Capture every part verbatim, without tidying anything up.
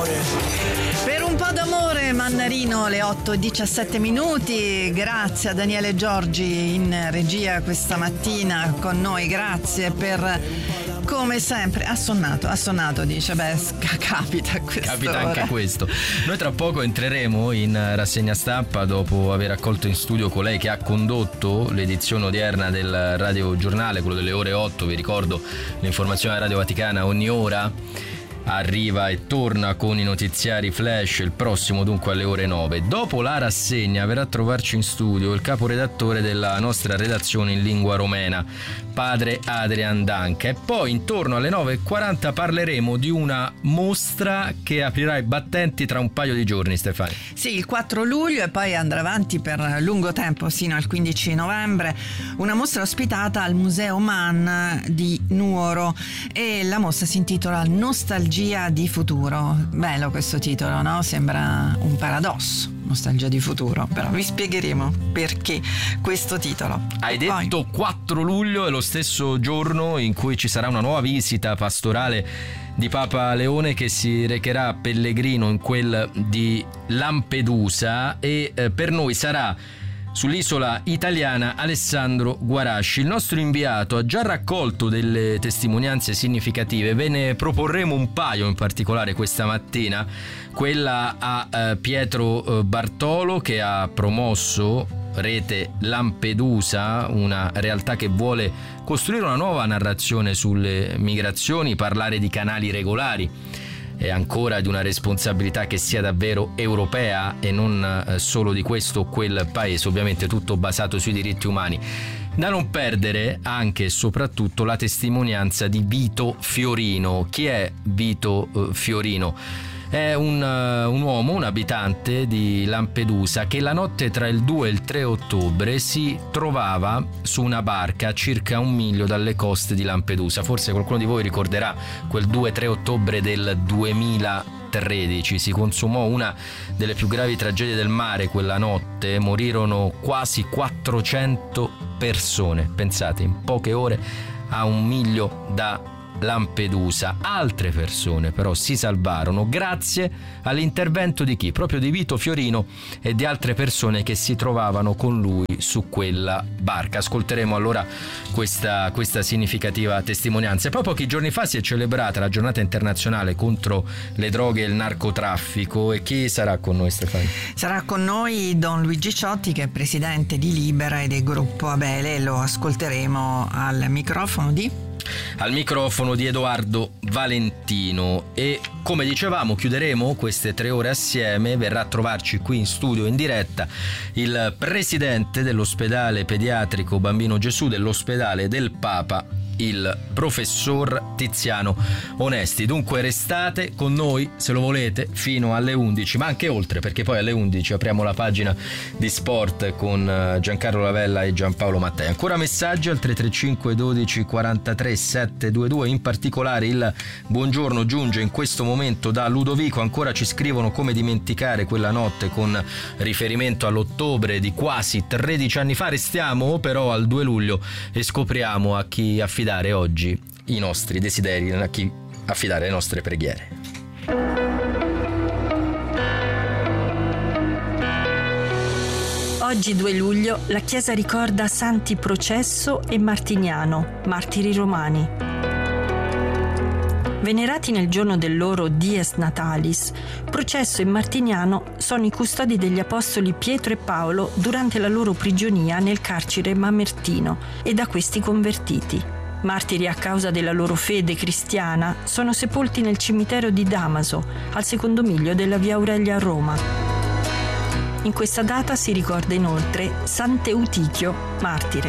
d'amore. Per un po' d'amore, Mannarino, le otto e diciassette minuti. Grazie a Daniele Giorgi in regia questa mattina con noi. Grazie per, come sempre, assonnato, assonnato dice, beh, capita questo. Capita anche questo. Noi tra poco entreremo in rassegna stampa dopo aver accolto in studio colei che ha condotto l'edizione odierna del Radio Giornale, quello delle ore otto. Vi ricordo l'informazione della Radio Vaticana ogni ora. Arriva e torna con i notiziari flash, il prossimo dunque alle ore nove. Dopo la rassegna verrà a trovarci in studio il caporedattore della nostra redazione in lingua romena, padre Adrian Danca, e poi intorno alle nove e quaranta parleremo di una mostra che aprirà i battenti tra un paio di giorni, Stefania. Sì, il quattro luglio e poi andrà avanti per lungo tempo sino al quindici novembre, una mostra ospitata al Museo Mann di Nuoro, e la mostra si intitola Nostalgia di futuro. Bello questo titolo, no? Sembra un paradosso, nostalgia di futuro, però vi spiegheremo perché questo titolo. Hai detto Poi. quattro luglio è lo stesso giorno in cui ci sarà una nuova visita pastorale di Papa Leone, che si recherà a Pellegrino in quel di Lampedusa, e eh, per noi sarà sull'isola italiana Alessandro Guarasci. Il nostro inviato ha già raccolto delle testimonianze significative, ve ne proporremo un paio in particolare questa mattina. Quella a eh, Pietro eh, Bartolo, che ha promosso Rete Lampedusa, una realtà che vuole costruire una nuova narrazione sulle migrazioni, parlare di canali regolari e ancora di una responsabilità che sia davvero europea e non eh, solo di questo o quel paese, ovviamente tutto basato sui diritti umani. Da non perdere anche e soprattutto la testimonianza di Vito Fiorino. Chi è Vito eh, Fiorino? È un, uh, un uomo, un abitante di Lampedusa, che la notte tra il due e il tre ottobre si trovava su una barca a circa un miglio dalle coste di Lampedusa. Forse qualcuno di voi ricorderà quel due tre ottobre del duemilatredici. Si consumò una delle più gravi tragedie del mare quella notte, morirono quasi quattrocento persone, pensate, in poche ore a un miglio da Lampedusa. Altre persone però si salvarono grazie all'intervento di chi? Proprio di Vito Fiorino e di altre persone che si trovavano con lui su quella barca. Ascolteremo allora questa, questa significativa testimonianza. E poi pochi giorni fa si è celebrata la giornata internazionale contro le droghe e il narcotraffico, e chi sarà con noi, Stefano? Sarà con noi Don Luigi Ciotti, che è presidente di Libera e del gruppo Abele. Lo ascolteremo al microfono di al microfono di Edoardo Valentino. E come dicevamo, chiuderemo queste tre ore assieme. Verrà a trovarci qui in studio in diretta il presidente dell'ospedale pediatrico Bambino Gesù, dell'ospedale del Papa, il professor Tiziano Onesti. Dunque restate con noi, se lo volete, fino alle undici, ma anche oltre, perché poi alle undici apriamo la pagina di sport con Giancarlo Lavella e Giampaolo Mattei. Ancora messaggi al tre tre cinque dodici quarantatré settecentoventidue, in particolare il buongiorno giunge in questo momento da Ludovico. Ancora ci scrivono come dimenticare quella notte, con riferimento all'ottobre di quasi tredici anni fa. Restiamo però al due luglio e scopriamo a chi affidare oggi i nostri desideri, a chi affidare le nostre preghiere. Oggi due luglio la Chiesa ricorda Santi Processo e Martiniano, martiri romani. Venerati nel giorno del loro Dies Natalis, Processo e Martiniano sono i custodi degli apostoli Pietro e Paolo durante la loro prigionia nel carcere mamertino e da questi convertiti. Martiri a causa della loro fede cristiana, sono sepolti nel cimitero di Damaso, al secondo miglio della via Aurelia a Roma. In questa data si ricorda inoltre Sant'Eutichio, martire.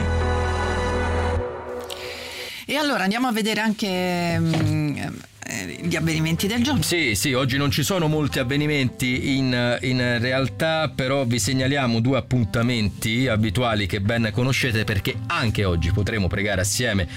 E allora andiamo a vedere anche mh, gli avvenimenti del giorno. Sì, sì, oggi non ci sono molti avvenimenti in, in realtà, però vi segnaliamo due appuntamenti abituali che ben conoscete, perché anche oggi potremo pregare assieme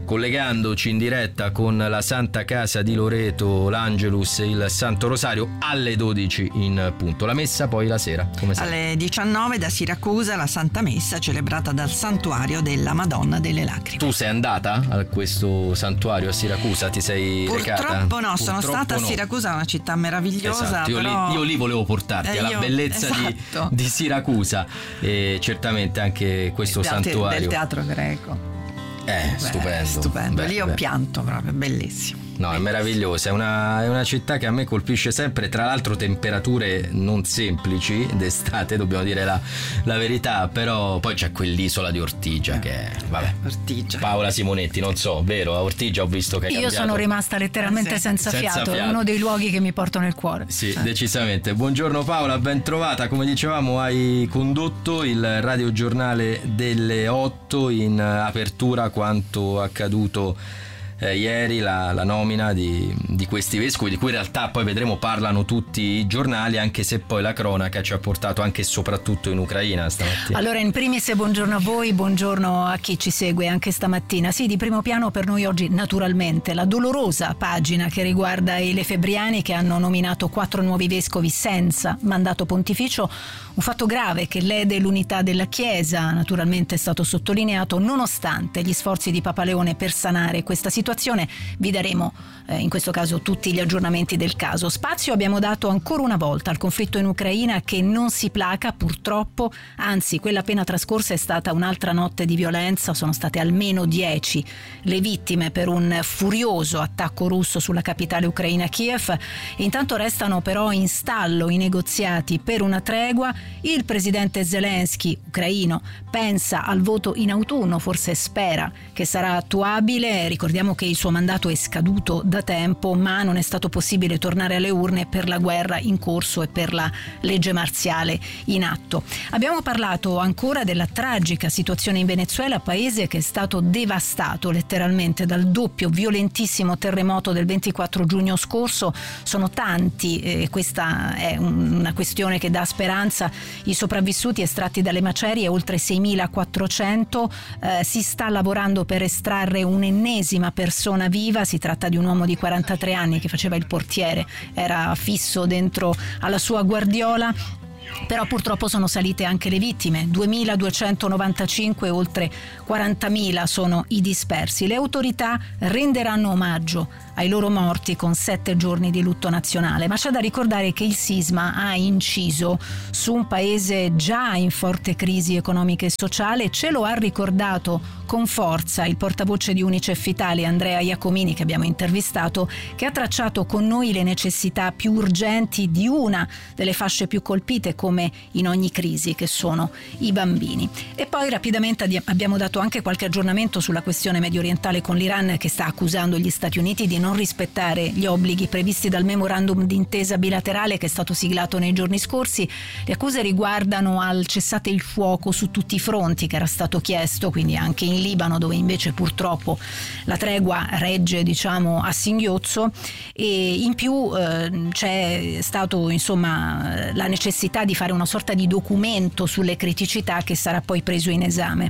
collegandoci in diretta con la Santa Casa di Loreto, l'Angelus e il Santo Rosario alle dodici in punto. La messa poi la sera, come sempre. Alle diciannove da Siracusa la Santa Messa celebrata dal Santuario della Madonna delle Lacrime. Tu sei andata a questo santuario a Siracusa? Ti sei Purtroppo recata? no, Purtroppo sono stata no. a Siracusa, una città meravigliosa. Esatto, io, però... lì, io lì volevo portarti eh, alla io... bellezza esatto. di, di Siracusa e certamente anche questo del santuario del teatro greco. Eh, Beh, stupendo. Stupendo, Beh, lì ho beh. pianto proprio, bellissimo. No, è meravigliosa, è una, è una città che a me colpisce sempre, tra l'altro temperature non semplici d'estate, dobbiamo dire la, la verità, però poi c'è quell'isola di Ortigia che è, vabbè, Ortigia. Paola Simonetti, non so, vero? A Ortigia ho visto che è Io cambiato. sono rimasta letteralmente Ah, sì. senza, Senza fiato, fiato. è uno dei luoghi che mi porto nel cuore. Sì, decisamente. Buongiorno Paola, ben trovata. Come dicevamo, hai condotto il radiogiornale delle otto in apertura quanto accaduto eh, ieri, la, la nomina di, di questi vescovi, di cui in realtà poi vedremo parlano tutti i giornali, anche se poi la cronaca ci ha portato anche e soprattutto in Ucraina stamattina. Allora, in primis buongiorno a voi, buongiorno a chi ci segue anche stamattina. Sì, di primo piano per noi oggi naturalmente la dolorosa pagina che riguarda i lefebbriani che hanno nominato quattro nuovi vescovi senza mandato pontificio, un fatto grave che lede l'unità della Chiesa, naturalmente è stato sottolineato, nonostante gli sforzi di Papa Leone per sanare questa situazione. Vi daremo eh, in questo caso tutti gli aggiornamenti del caso. Spazio abbiamo dato ancora una volta al conflitto in Ucraina che non si placa purtroppo, anzi quella appena trascorsa è stata un'altra notte di violenza, sono state almeno dieci le vittime per un furioso attacco russo sulla capitale ucraina Kiev e intanto restano però in stallo i negoziati per una tregua. Il presidente Zelensky ucraino pensa al voto in autunno, forse spera che sarà attuabile. Ricordiamo che il suo mandato è scaduto da tempo, ma non è stato possibile tornare alle urne per la guerra in corso e per la legge marziale in atto. Abbiamo parlato ancora della tragica situazione in Venezuela, paese che è stato devastato letteralmente dal doppio violentissimo terremoto del ventiquattro giugno scorso. Sono tanti, e questa è una questione che dà speranza, i sopravvissuti estratti dalle macerie, oltre seimilaquattrocento. Eh, si sta lavorando per estrarre un'ennesima persona viva. Si tratta di un uomo di quarantatré anni che faceva il portiere, era fisso dentro alla sua guardiola. Però purtroppo sono salite anche le vittime, duemiladuecentonovantacinque, oltre quarantamila sono i dispersi. Le autorità renderanno omaggio ai loro morti con sette giorni di lutto nazionale, ma c'è da ricordare che il sisma ha inciso su un paese già in forte crisi economica e sociale. Ce lo ha ricordato con forza il portavoce di Unicef Italia, Andrea Iacomini, che abbiamo intervistato, che ha tracciato con noi le necessità più urgenti di una delle fasce più colpite come in ogni crisi, che sono i bambini. E poi rapidamente abbiamo dato anche qualche aggiornamento sulla questione medio orientale con l'Iran, che sta accusando gli Stati Uniti di non rispettare gli obblighi previsti dal memorandum d'intesa bilaterale che è stato siglato nei giorni scorsi. Le accuse riguardano al cessate il fuoco su tutti i fronti che era stato chiesto, quindi anche in Libano, dove invece purtroppo la tregua regge, diciamo, a singhiozzo, e in più eh, c'è stato insomma la necessità di fare una sorta di documento sulle criticità che sarà poi preso in esame.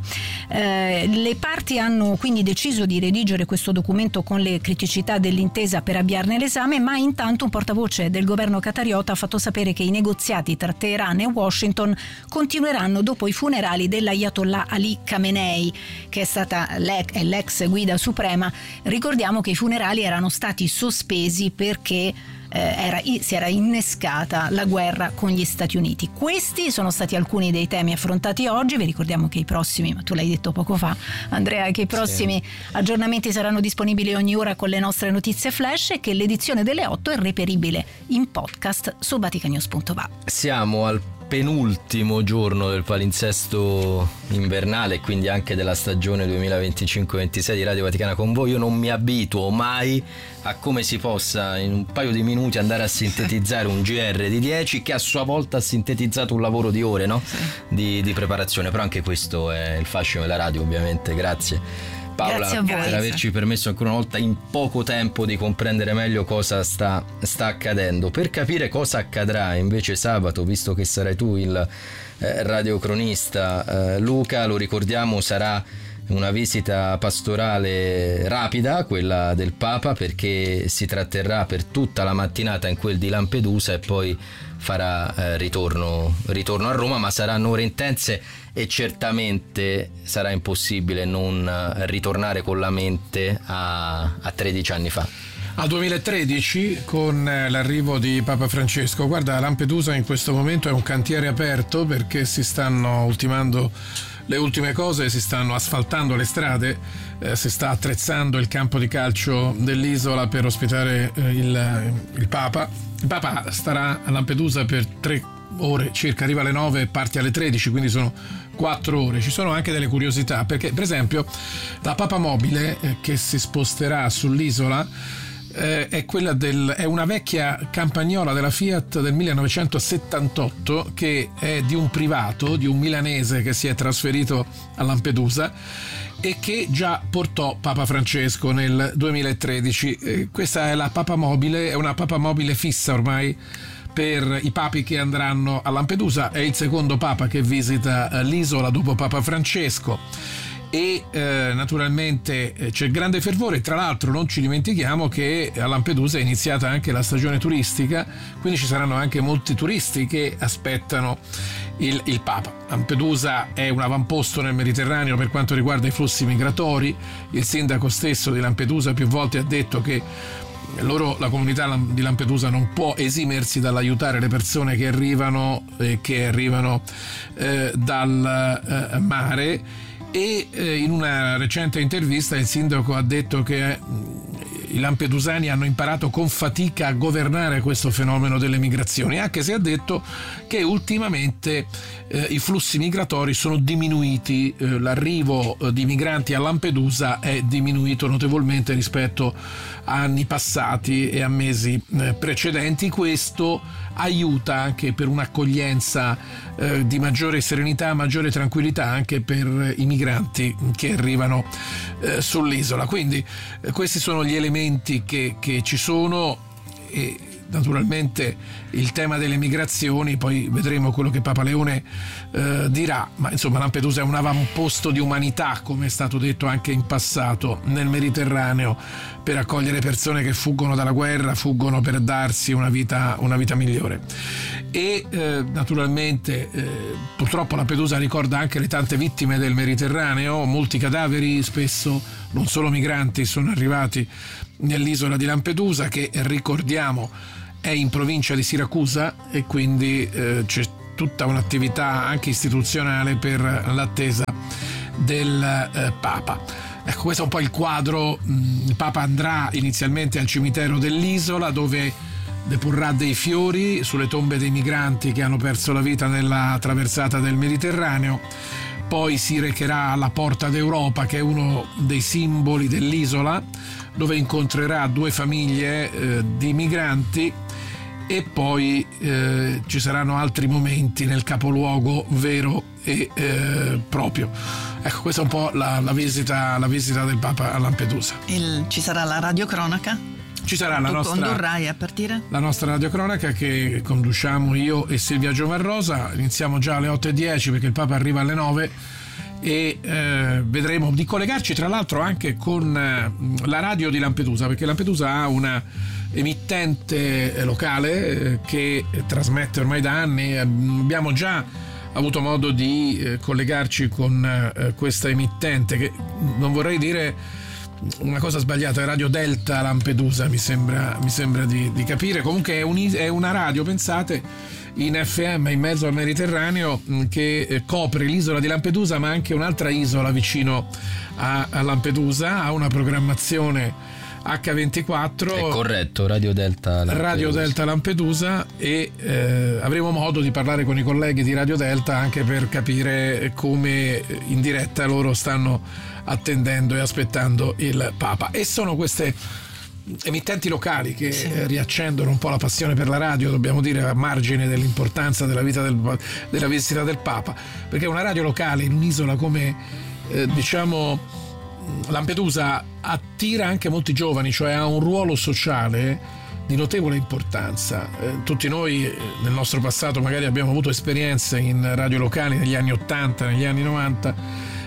Eh, le parti hanno quindi deciso di redigere questo documento con le criticità dell'intesa per avviarne l'esame, ma intanto un portavoce del governo qatariota ha fatto sapere che i negoziati tra Teheran e Washington continueranno dopo i funerali dell'Ayatollah Ali Khamenei, che è stata l'ex, l'ex guida suprema. Ricordiamo che i funerali erano stati sospesi perché Era, si era innescata la guerra con gli Stati Uniti. Questi sono stati alcuni dei temi affrontati oggi. Vi ricordiamo che i prossimi, ma tu l'hai detto poco fa, Andrea, che i prossimi sì. aggiornamenti saranno disponibili ogni ora con le nostre notizie flash e che l'edizione delle otto è reperibile in podcast su vaticanews punto va. Siamo al penultimo giorno del palinsesto invernale, quindi anche della stagione duemilaventicinque ventisei di Radio Vaticana con voi. Io non mi abituo mai a come si possa in un paio di minuti andare a sintetizzare un G R di dieci che a sua volta ha sintetizzato un lavoro di ore, no? Sì. di, di preparazione, però anche questo è il fascino della radio, ovviamente. Grazie Paola per averci permesso ancora una volta in poco tempo di comprendere meglio cosa sta, sta accadendo. Per capire cosa accadrà invece sabato, visto che sarai tu il eh, radiocronista, eh, Luca, lo ricordiamo, sarà una visita pastorale rapida, quella del Papa, perché si tratterrà per tutta la mattinata in quel di Lampedusa e poi farà eh, ritorno, ritorno a Roma, ma saranno ore intense e certamente sarà impossibile non ritornare con la mente a, a tredici anni fa. Al duemilatredici, con l'arrivo di Papa Francesco. Guarda, Lampedusa in questo momento è un cantiere aperto perché si stanno ultimando le ultime cose, si stanno asfaltando le strade, eh, si sta attrezzando il campo di calcio dell'isola per ospitare eh, il, il Papa. Il Papa starà a Lampedusa per tre ore circa, arriva alle nove e parte alle tredici, quindi sono quattro ore. Ci sono anche delle curiosità, perché per esempio la Papa Mobile eh, che si sposterà sull'isola Eh, è quella del è una vecchia campagnola della Fiat del millenovecentosettantotto, che è di un privato, di un milanese che si è trasferito a Lampedusa e che già portò Papa Francesco nel duemilatredici. Eh, questa è la Papa Mobile, è una Papa Mobile fissa ormai per i papi che andranno a Lampedusa. È il secondo Papa che visita eh, l'isola dopo Papa Francesco. E eh, naturalmente eh, c'è grande fervore. Tra l'altro non ci dimentichiamo che a Lampedusa è iniziata anche la stagione turistica, quindi ci saranno anche molti turisti che aspettano il, il Papa. Lampedusa è un avamposto nel Mediterraneo per quanto riguarda i flussi migratori. Il sindaco stesso di Lampedusa più volte ha detto che loro, la comunità di Lampedusa, non può esimersi dall'aiutare le persone che arrivano eh, che arrivano eh, dal eh, mare. E eh, in una recente intervista il sindaco ha detto che eh, i lampedusani hanno imparato con fatica a governare questo fenomeno delle migrazioni, anche se ha detto che ultimamente eh, i flussi migratori sono diminuiti, eh, l'arrivo eh, di migranti a Lampedusa è diminuito notevolmente rispetto a anni passati e a mesi eh, precedenti. Questo aiuta anche per un'accoglienza eh, di maggiore serenità, maggiore tranquillità anche per i migranti che arrivano eh, sull'isola. Quindi eh, questi sono gli elementi che, che ci sono, e naturalmente il tema delle migrazioni, poi vedremo quello che Papa Leone eh, dirà, ma insomma Lampedusa è un avamposto di umanità, come è stato detto anche in passato nel Mediterraneo, per accogliere persone che fuggono dalla guerra, fuggono per darsi una vita, una vita migliore. E eh, naturalmente eh, purtroppo Lampedusa ricorda anche le tante vittime del Mediterraneo, molti cadaveri, spesso non solo migranti, sono arrivati nell'isola di Lampedusa, che ricordiamo è in provincia di Siracusa, e quindi eh, c'è tutta un'attività anche istituzionale per l'attesa del eh, Papa. Ecco, questo è un po' il quadro. Il Papa andrà inizialmente al cimitero dell'isola, dove deporrà dei fiori sulle tombe dei migranti che hanno perso la vita nella traversata del Mediterraneo. Poi si recherà alla Porta d'Europa, che è uno dei simboli dell'isola, dove incontrerà due famiglie eh, di migranti, e poi eh, ci saranno altri momenti nel capoluogo vero e eh, proprio. Ecco, questa è un po' la, la visita la visita del Papa a Lampedusa. Il, ci sarà la radiocronaca? Ci sarà la tu nostra, condurrai a partire? La nostra radiocronaca, che conduciamo io e Silvia Giovarrosa. Iniziamo già alle otto e dieci perché il Papa arriva alle nove, e eh, vedremo di collegarci tra l'altro anche con eh, la radio di Lampedusa, perché Lampedusa ha una emittente locale eh, che trasmette ormai da anni. Abbiamo già avuto modo di eh, collegarci con eh, questa emittente, che non vorrei dire una cosa sbagliata, è Radio Delta Lampedusa, mi sembra, mi sembra di, di capire. Comunque è, un, è una radio, pensate, in F M in mezzo al Mediterraneo, che copre l'isola di Lampedusa, ma anche un'altra isola vicino a, a Lampedusa. Ha una programmazione acca ventiquattro. È corretto, Radio Delta Lampedusa. Radio Delta Lampedusa, e eh, avremo modo di parlare con i colleghi di Radio Delta anche per capire come in diretta loro stanno attendendo e aspettando il Papa. E sono queste emittenti locali che sì. riaccendono un po' la passione per la radio, dobbiamo dire, a margine dell'importanza della vita del, della visita del Papa, perché una radio locale in un'isola come eh, diciamo Lampedusa attira anche molti giovani, cioè ha un ruolo sociale di notevole importanza. Eh, tutti noi eh, nel nostro passato magari abbiamo avuto esperienze in radio locali negli anni ottanta, negli anni novanta,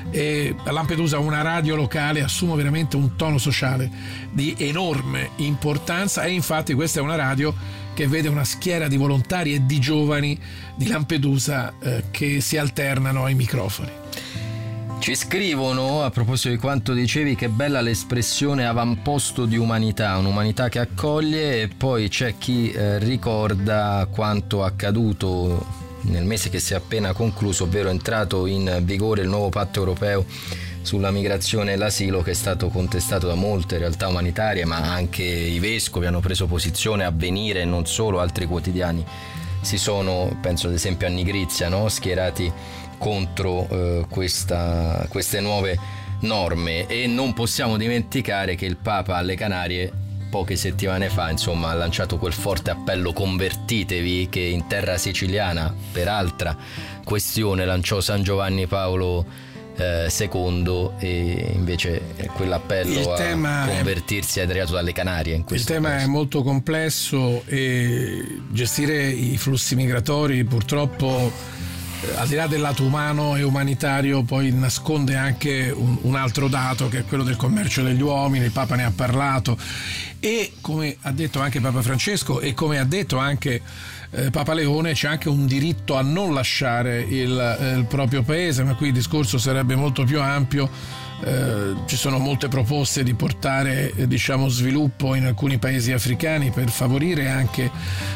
e a Lampedusa una radio locale assume veramente un tono sociale di enorme importanza, e infatti questa è una radio che vede una schiera di volontari e di giovani di Lampedusa eh, che si alternano ai microfoni. Ci scrivono, a proposito di quanto dicevi, che bella l'espressione avamposto di umanità, un'umanità che accoglie, e poi c'è chi eh, ricorda quanto accaduto nel mese che si è appena concluso, ovvero è entrato in vigore il nuovo patto europeo sulla migrazione e l'asilo, che è stato contestato da molte realtà umanitarie, ma anche i vescovi hanno preso posizione, Avvenire e non solo, altri quotidiani si sono, penso ad esempio a Nigrizia, no? schierati contro eh, questa, queste nuove norme. E non possiamo dimenticare che il Papa alle Canarie poche settimane fa insomma ha lanciato quel forte appello convertitevi, che in terra siciliana per altra questione lanciò San Giovanni Paolo eh, secondo, e invece quell'appello a convertirsi è arrivato dalle Canarie in questo il tema caso. È molto complesso e gestire i flussi migratori purtroppo, al di là del lato umano e umanitario, poi nasconde anche un, un altro dato, che è quello del commercio degli uomini. Il Papa ne ha parlato, e come ha detto anche Papa Francesco e come ha detto anche eh, Papa Leone, c'è anche un diritto a non lasciare il, eh, il proprio paese, ma qui il discorso sarebbe molto più ampio. Eh, ci sono molte proposte di portare eh, diciamo sviluppo in alcuni paesi africani per favorire anche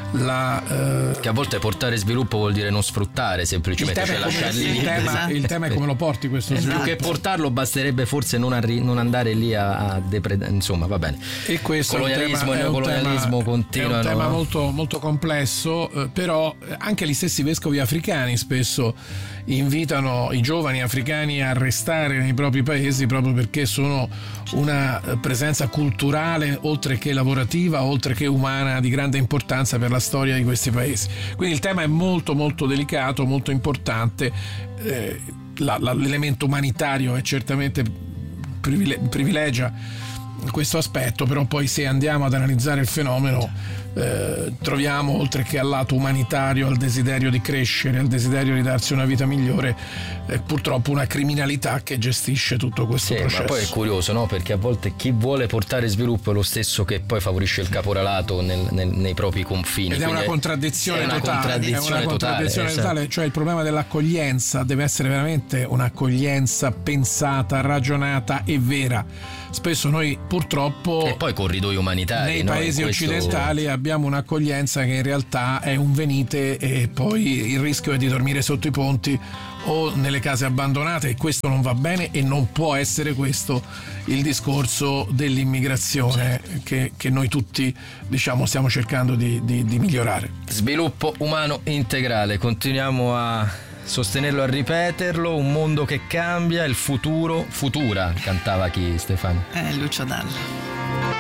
la eh... che a volte portare sviluppo vuol dire non sfruttare semplicemente, cioè lasciarli lì. Il tema, il tema è come lo porti questo esatto. sviluppo. Più che portarlo basterebbe forse non, arri- non andare lì a, a depredare, insomma va bene. E questo colonialismo e neocolonialismo continuano. È un tema molto, molto complesso, eh, però anche gli stessi vescovi africani spesso invitano i giovani africani a restare nei propri paesi, proprio perché sono una presenza culturale oltre che lavorativa, oltre che umana, di grande importanza per la storia di questi paesi. Quindi il tema è molto molto delicato, molto importante. Eh, la, la, l'elemento umanitario è certamente privile- privilegia questo aspetto, però poi se andiamo ad analizzare il fenomeno eh, troviamo, oltre che al lato umanitario, al desiderio di crescere, al desiderio di darsi una vita migliore, eh, purtroppo una criminalità che gestisce tutto questo sì, processo. Ma poi è curioso, no? Perché a volte chi vuole portare sviluppo è lo stesso che poi favorisce il caporalato nel, nel, nei propri confini. Ed è una contraddizione, è una totale, contraddizione è una contraddizione totale, totale. Cioè il problema dell'accoglienza deve essere veramente un'accoglienza pensata, ragionata e vera. Spesso noi purtroppo e poi corridoi umanitari nei no? paesi questo... occidentali abbiamo un'accoglienza che in realtà è un venite, e poi il rischio è di dormire sotto i ponti o nelle case abbandonate, e questo non va bene, e non può essere questo il discorso dell'immigrazione che, che noi tutti diciamo stiamo cercando di, di, di migliorare. Sviluppo umano integrale, continuiamo a sostenerlo, a ripeterlo, un mondo che cambia, il futuro, futura, cantava chi, Stefano? Eh, Lucio Dalla.